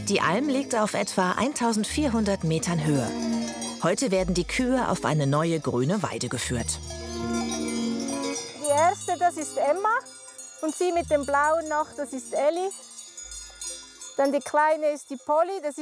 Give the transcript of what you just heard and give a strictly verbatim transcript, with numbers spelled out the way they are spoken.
Die Alm liegt auf etwa eintausendvierhundert Metern Höhe. Heute werden die Kühe auf eine neue grüne Weide geführt. Die erste, das ist Emma. Und sie mit dem blauen noch, das ist Elli. Dann die kleine ist die Polly, das ist